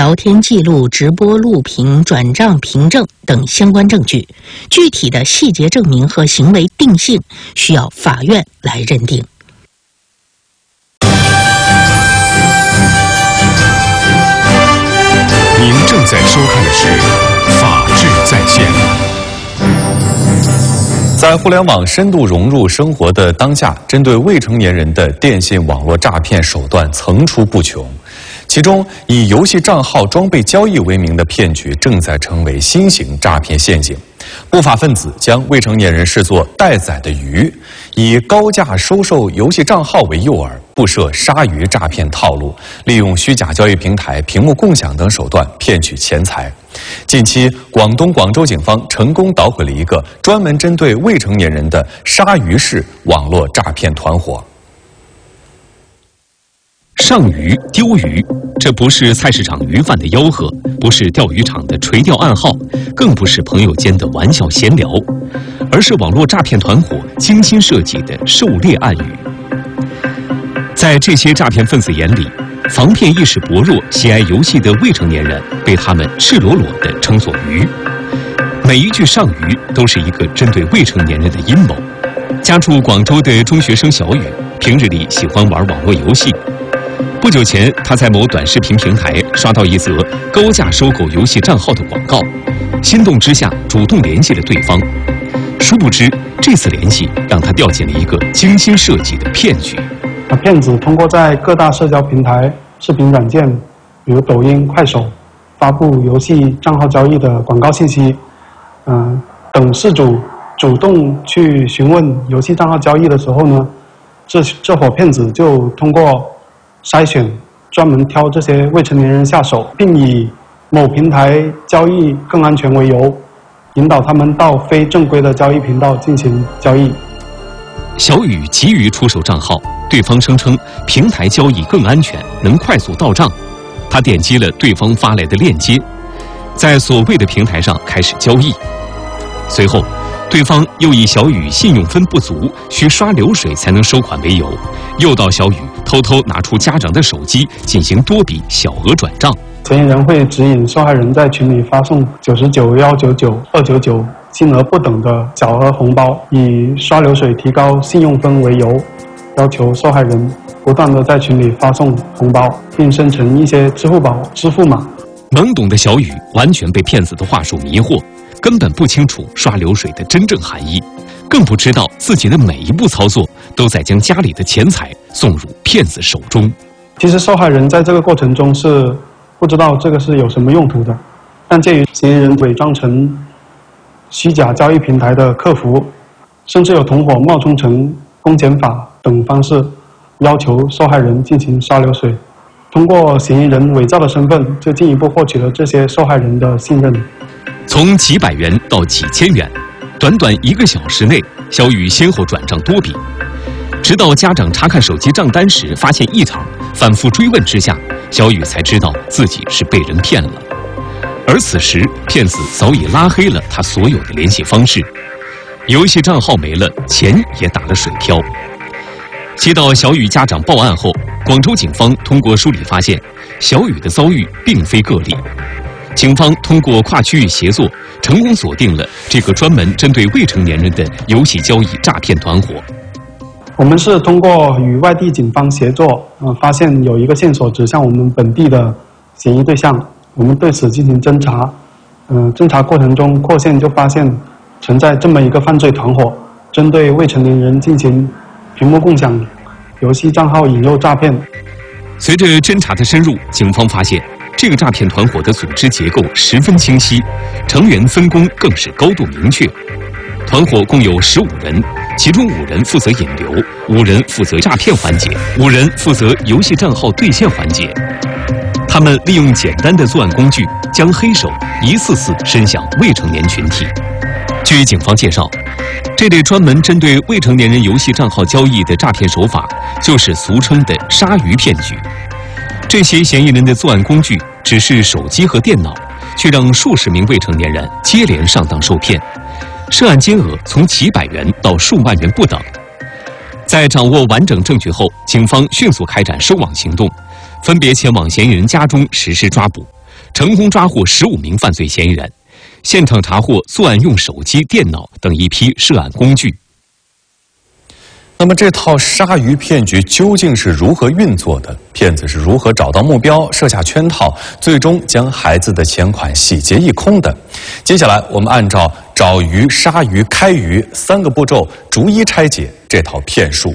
聊天记录、直播录屏、转账凭证等相关证据，具体的细节证明和行为定性需要法院来认定。 您正在收看的是《法治在线》。在互联网深度融入生活的当下，针对未成年人的电信网络诈骗手段层出不穷。其中，以游戏账号装备交易为名的骗局正在成为新型诈骗陷阱。不法分子将未成年人视作待宰的鱼，以高价收受游戏账号为诱饵，布设鲨鱼诈骗套路，利用虚假交易平台、屏幕共享等手段骗取钱财。近期，广东广州警方成功捣毁了一个专门针对未成年人的鲨鱼式网络诈骗团伙。 上鱼丢鱼，这不是菜市场鱼贩的吆喝，不是钓鱼场的垂钓暗号，更不是朋友间的玩笑闲聊，而是网络诈骗团伙精心设计的狩猎暗语。在这些诈骗分子眼里，防骗意识薄弱、喜爱游戏的未成年人被他们赤裸裸地称作鱼。每一句上鱼都是一个针对未成年人的阴谋。家住广州的中学生小雨，平日里喜欢玩网络游戏。不久前，他在某短视频平台刷到一则高价收购游戏账号的广告，心动之下主动联系了对方。殊不知，这次联系让他掉进了一个精心设计的骗局。 骗子通过在各大社交平台、视频软件，比如抖音、快手，发布游戏账号交易的广告信息。等事主主动去询问游戏账号交易的时候呢，这伙骗子就通过筛选，专门挑这些未成年人下手，并以某平台交易更安全为由，引导他们到非正规的交易频道进行交易。 小雨急于出售账号，对方声称平台交易更安全，能快速到账。他点击了对方发来的链接，在所谓的平台上开始交易。随后，对方又以小雨信用分不足，需刷流水才能收款为由，诱导小雨偷偷拿出家长的手机进行多笔小额转账。 嫌疑人会指引受害人在群里发送99、199、299金额不等的小额红包，以刷流水提高信用分为由，要求受害人不断地在群里发送红包，并生成一些支付宝支付码。 懵懂的小雨完全被骗子的话术迷惑，根本不清楚刷流水的真正含义，更不知道自己的每一步操作都在将家里的钱财送入骗子手中。 其实受害人在这个过程中是不知道这个是有什么用途的，但鉴于嫌疑人伪装成虚假交易平台的客服，甚至有同伙冒充成公检法等方式要求受害人进行刷流水，通过嫌疑人伪造的身份，就进一步获取了这些受害人的信任。 从几百元到几千元，短短1个小时内，小雨先后转账多笔，直到家长查看手机账单时发现异常，反复追问之下，小雨才知道自己是被人骗了。而此时，骗子早已拉黑了他所有的联系方式，游戏账号没了，钱也打了水漂。接到小雨家长报案后，广州警方通过梳理发现，小雨的遭遇并非个例。警方通过跨区域协作，成功锁定了这个专门针对未成年人的游戏交易诈骗团伙。 我们是通过与外地警方协作，发现有一个线索指向我们本地的嫌疑对象，我们对此进行侦查。侦查过程中扩线就发现存在这么一个犯罪团伙，针对未成年人进行屏幕共享游戏账号引诱诈骗。 随着侦查的深入，警方发现这个诈骗团伙的组织结构十分清晰，成员分工更是高度明确。团伙共有15人，其中5人负责引流，5人负责诈骗环节，5人负责游戏账号兑现环节。他们利用简单的作案工具，将黑手一次次伸向未成年群体。据警方介绍，这类专门针对未成年人游戏账号交易的诈骗手法，就是俗称的鲨鱼骗局。这些嫌疑人的作案工具只是手机和电脑，却让数十名未成年人接连上当受骗，涉案金额从几百元到数万元不等。在掌握完整证据后，警方迅速开展收网行动，分别前往嫌疑人家中实施抓捕， 成功抓获15名犯罪嫌疑人，现场查获作案用手机、电脑等一批涉案工具。 那么这套鲨鱼骗局究竟是如何运作的？骗子是如何找到目标、设下圈套，最终将孩子的钱款洗劫一空的？接下来我们按照找鱼、杀鱼、开鱼3个步骤，逐一拆解这套骗术。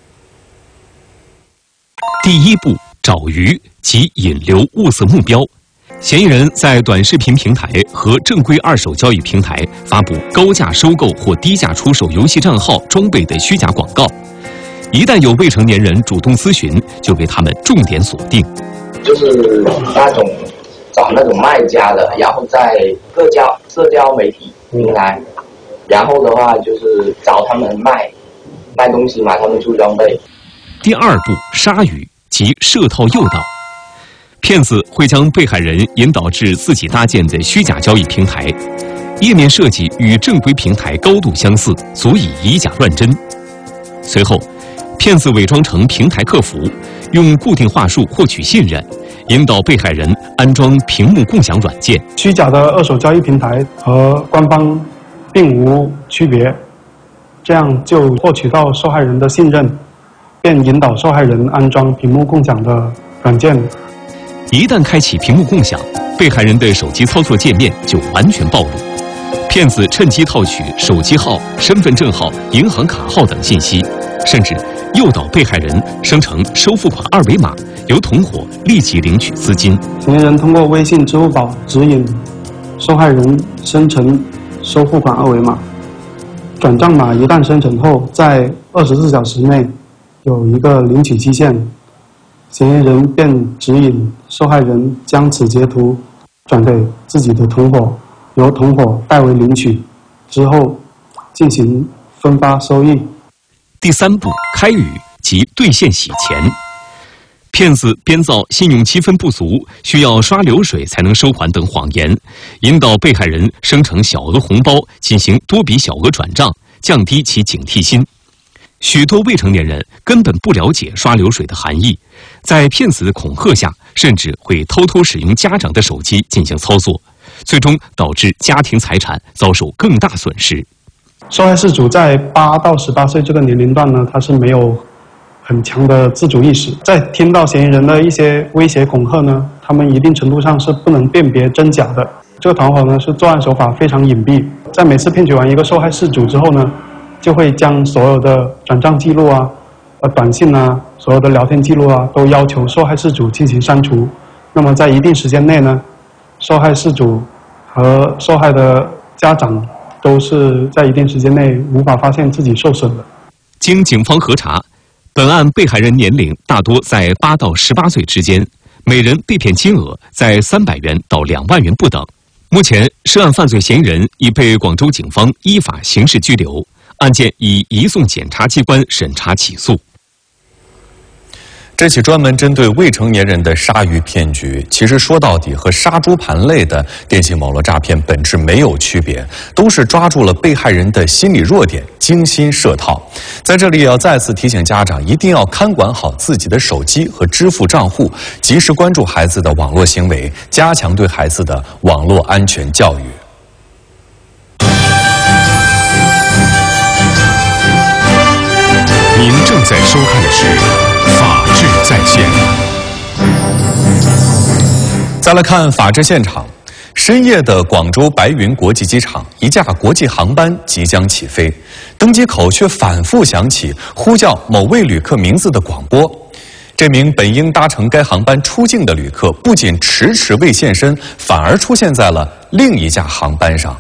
第一步，找鱼及引流物色目标。嫌疑人在短视频平台和正规二手交易平台发布高价收购或低价出售游戏账号装备的虚假广告，一旦有未成年人主动咨询，就给他们重点锁定。 就是那种找那种卖家的，然后在社交媒体平台，然后的话就是找他们卖东西，买他们出装备。 第二步，鲨鱼即设套诱导。骗子会将被害人引导至自己搭建的虚假交易平台，页面设计与正规平台高度相似，足以以假乱真。随后，骗子伪装成平台客服，用固定话术获取信任，引导被害人安装屏幕共享软件。 虚假的二手交易平台和官方并无区别，这样就获取到受害人的信任，便引导受害人安装屏幕共享的软件。 一旦开启屏幕共享，被害人的手机操作界面就完全暴露。骗子趁机套取手机号、身份证号、银行卡号等信息，甚至诱导被害人生成收付款二维码，由同伙立即领取资金。 嫌疑人通过微信、支付宝指引受害人生成收付款二维码，转账码一旦生成后，在24小时内有一个领取期限。嫌疑人便指引受害人将此截图转给自己的同伙，由同伙代为领取，之后进行分发收益。 第三步，开鱼即兑现洗钱。骗子编造信用积分不足、需要刷流水才能收还等谎言，引导被害人生成小额红包，进行多笔小额转账，降低其警惕心。许多未成年人根本不了解刷流水的含义，在骗子的恐吓下，甚至会偷偷使用家长的手机进行操作，最终导致家庭财产遭受更大损失。 受害事主在8到18岁这个年龄段呢，他是没有很强的自主意识，在听到嫌疑人的一些威胁恐吓呢，他们一定程度上是不能辨别真假的。这个团伙呢是作案手法非常隐蔽，在每次骗取完一个受害事主之后呢，就会将所有的转账记录啊、短信啊、所有的聊天记录啊，都要求受害事主进行删除。那么在一定时间内呢，受害事主和受害的家长都是在一定时间内无法发现自己受损的。 经警方核查，本案被害人年龄大多在8到18岁之间，每人被骗金额在300元到2万元不等。目前，涉案犯罪嫌疑人已被广州警方依法刑事拘留。案件已移送检察机关审查起诉。 这起专门针对未成年人的鲨鱼骗局，其实说到底和杀猪盘类的电信网络诈骗本质没有区别，都是抓住了被害人的心理弱点，精心设套。在这里也要再次提醒家长，一定要看管好自己的手机和支付账户，及时关注孩子的网络行为，加强对孩子的网络安全教育。 您正在收看的是《法治在线》。 再来看法治现场，深夜的广州白云国际机场，一架国际航班即将起飞，登机口却反复响起呼叫某位旅客名字的广播。这名本应搭乘该航班出境的旅客，不仅迟迟未现身，反而出现在了另一架航班上。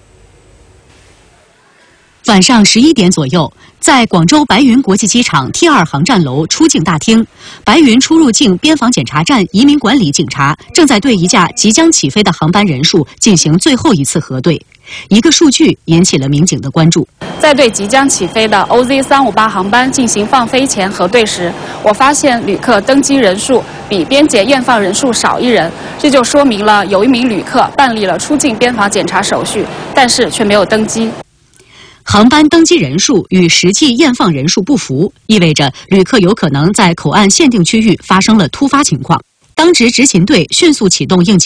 晚上11点左右，在广州白云国际机场 T2 航站楼出境大厅，白云出入境边防检查站移民管理警察正在对一架即将起飞的航班人数进行最后一次核对。一个数据引起了民警的关注。 在对即将起飞的 OZ358 航班进行放飞前核对时，我发现旅客登机人数比边检验放人数少1人，这就说明了有1名旅客办理了出境边防检查手续，但是却没有登机。 航班登机人数与实际验放人数不符，意味着旅客有可能在口岸限定区域发生了突发情况。当值执勤队迅速启动应急